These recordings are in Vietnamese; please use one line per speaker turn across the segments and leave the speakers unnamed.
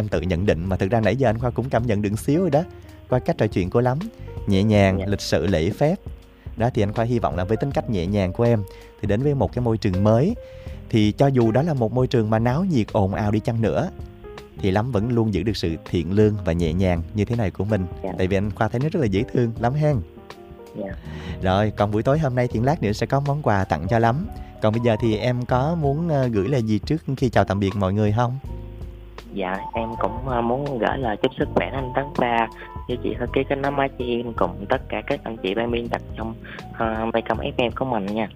tự nhận định, mà thực ra nãy giờ anh Khoa cũng cảm nhận được xíu rồi đó, qua cách trò chuyện của Lắm. Nhẹ nhàng, lịch sự, lễ phép. Đó thì anh Khoa hy vọng là với tính cách nhẹ nhàng của em thì đến với một cái môi trường mới, thì cho dù đó là một môi trường mà náo nhiệt ồn ào đi chăng nữa, thì Lắm vẫn luôn giữ được sự thiện lương và nhẹ nhàng như thế này của mình. Tại vì anh Khoa thấy nó rất là dễ thương Lắm hen. Rồi, còn buổi tối hôm nay thì lát nữa sẽ có món quà tặng cho Lắm. Còn bây giờ thì em có muốn gửi lời gì trước khi chào tạm biệt mọi người không?
Dạ, em cũng muốn gửi lời chúc sức khỏe anh Tấn Khoa với chị thư ký Kết Nối Mái Chim cùng tất cả các anh chị ban biên tập trong Mekong FM của mình nha.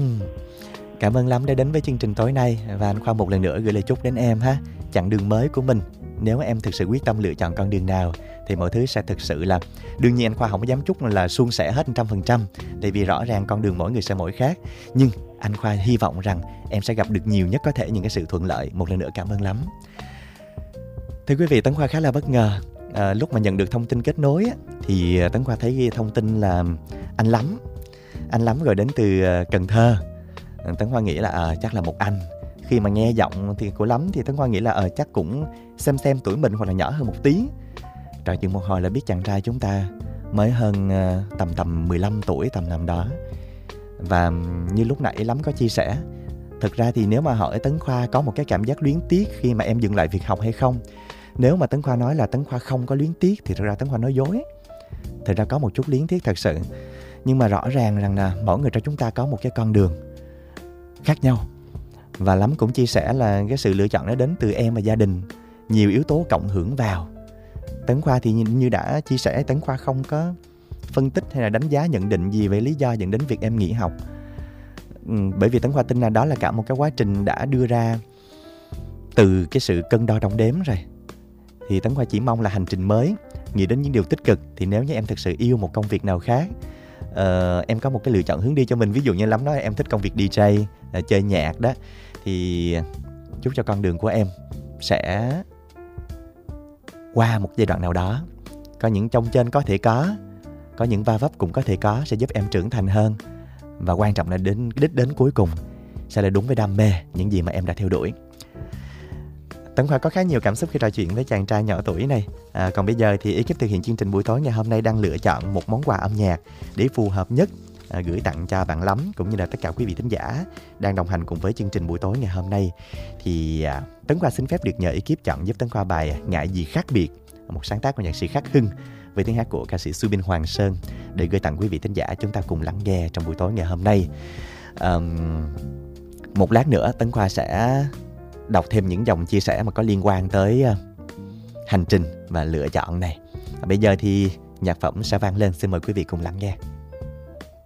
Cảm ơn Lắm đã đến với chương trình tối nay. Và anh Khoa một lần nữa gửi lời chúc đến em ha. Chặng đường mới của mình, nếu em thực sự quyết tâm lựa chọn con đường nào thì mọi thứ sẽ thực sự là, đương nhiên anh Khoa không dám chúc là suôn sẻ hết 100%, tại vì rõ ràng con đường mỗi người sẽ mỗi khác. Nhưng anh Khoa hy vọng rằng em sẽ gặp được nhiều nhất có thể những cái sự thuận lợi. Một lần nữa cảm ơn Lắm. Thưa quý vị, Tấn Khoa khá là bất ngờ. Lúc mà nhận được thông tin kết nối thì Tấn Khoa thấy thông tin là anh Lắm rồi đến từ Cần Thơ. Tấn Khoa nghĩ là chắc là một anh. Khi mà nghe giọng thì của Lắm thì Tấn Khoa nghĩ là chắc cũng xem tuổi mình hoặc là nhỏ hơn một tí. Rồi chừng một hồi là biết chàng trai chúng ta mới hơn tầm 15 tuổi tầm nằm đó. Và như lúc nãy Lắm có chia sẻ, thực ra thì nếu mà hỏi Tấn Khoa có một cái cảm giác luyến tiếc khi mà em dừng lại việc học hay không, nếu mà Tấn Khoa nói là Tấn Khoa không có luyến tiếc thì thực ra Tấn Khoa nói dối. Thực ra có một chút luyến tiếc thật sự. Nhưng mà rõ ràng rằng là mỗi người trong chúng ta có một cái con đường khác nhau. Và Lắm cũng chia sẻ là cái sự lựa chọn đó đến từ em và gia đình, nhiều yếu tố cộng hưởng vào. Tấn Khoa thì như đã chia sẻ, Tấn Khoa không có phân tích hay là đánh giá nhận định gì về lý do dẫn đến việc em nghỉ học. Bởi vì Tấn Khoa tin là đó là cả một cái quá trình đã đưa ra từ cái sự cân đo đong đếm rồi. Thì Tấn Khoa chỉ mong là hành trình mới nghĩ đến những điều tích cực. Thì nếu như em thực sự yêu một công việc nào khác, em có một cái lựa chọn hướng đi cho mình. Ví dụ như Lắm nói em thích công việc DJ, chơi nhạc đó, thì chúc cho con đường của em sẽ qua một giai đoạn nào đó. Có những trong trên có thể có những va vấp cũng có thể có, sẽ giúp em trưởng thành hơn. Và quan trọng là đến đích đến cuối cùng sẽ là đúng với đam mê, những gì mà em đã theo đuổi. Tấn Khoa có khá nhiều cảm xúc khi trò chuyện với chàng trai nhỏ tuổi này. Còn bây giờ thì ekip thực hiện chương trình buổi tối ngày hôm nay đang lựa chọn một món quà âm nhạc để phù hợp nhất gửi tặng cho bạn Lắm cũng như là tất cả quý vị thính giả đang đồng hành cùng với chương trình buổi tối ngày hôm nay. Thì Tấn Khoa xin phép được nhờ ekip chọn giúp Tấn Khoa bài Ngại Gì Khác Biệt, một sáng tác của nhạc sĩ Khắc Hưng với tiếng hát của ca sĩ Subin Hoàng Sơn, để gửi tặng quý vị thính giả chúng ta cùng lắng nghe trong buổi tối ngày hôm nay. Một lát nữa Tấn Khoa sẽ đọc thêm những dòng chia sẻ mà có liên quan tới hành trình và lựa chọn này. Bây giờ thì nhạc phẩm sẽ vang lên, xin mời quý vị cùng lắng nghe.